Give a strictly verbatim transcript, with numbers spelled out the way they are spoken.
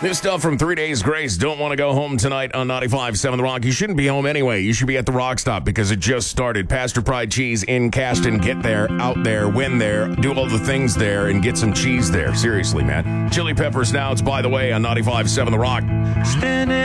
This stuff from Three Days Grace. Don't want to go home tonight on ninety-five point seven The Rock. You shouldn't be home anyway. You should be at the Rock Stop because it just started. Pastor Pride Cheese in Caston. Get there, out there, win there, do all the things there, and get some cheese there. Seriously, man. Chili Pepper Snouts, by the way, on ninety-five point seven The Rock.